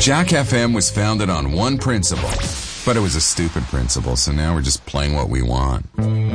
Jack FM was founded on one principle, but it was a stupid principle, so now we're just playing what we want.